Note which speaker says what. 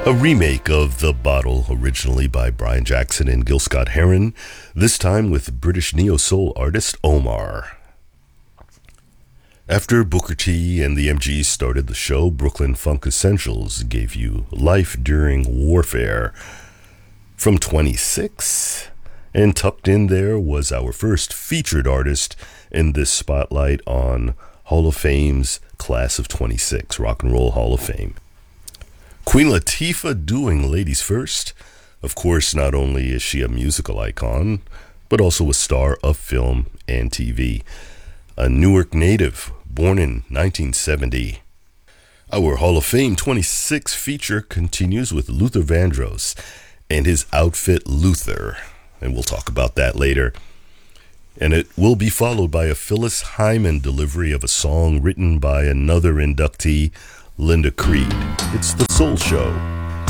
Speaker 1: A remake of The Bottle, originally by Brian Jackson and Gil Scott-Heron, this time with British neo-soul artist Omar. After Booker T and the MGs started the show, Brooklyn Funk Essentials gave you Life During Warfare from 26. And tucked in there was our first featured artist in this spotlight on Hall of Fame's Class of 26, Rock and Roll Hall of Fame. Queen Latifah doing Ladies First. Of course, not only is she a musical icon, but also a star of film and TV. A Newark native, born in 1970. Our Hall of Fame 26 feature continues with Luther Vandross and his outfit Luther, and we'll talk about that later. And it will be followed by a Phyllis Hyman delivery of a song written by another inductee, Linda Creed. It's The Soul Show.